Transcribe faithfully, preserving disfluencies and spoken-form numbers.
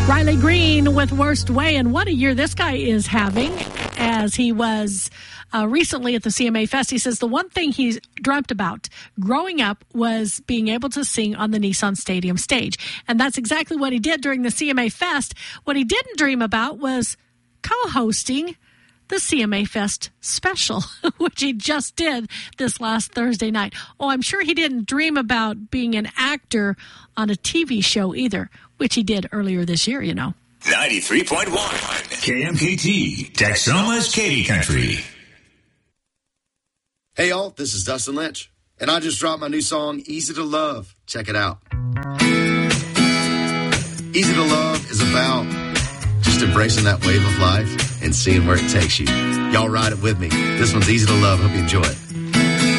Riley Green with Worst Way, and what a year this guy is having, as he was uh, recently at the C M A Fest. He says the one thing he's dreamt about growing up was being able to sing on the Nissan Stadium stage, and that's exactly what he did during the C M A Fest. What he didn't dream about was co-hosting the C M A Fest special, which he just did this last Thursday night. Oh, I'm sure he didn't dream about being an actor on a T V show either, which he did earlier this year, you know. ninety-three point one K M K T, Texoma's Katy Country. Hey, y'all, this is Dustin Lynch, and I just dropped my new song, Easy to Love. Check it out. Easy to Love is about just embracing that wave of life and seeing where it takes you. Y'all ride it with me. This one's Easy to Love. Hope you enjoy it.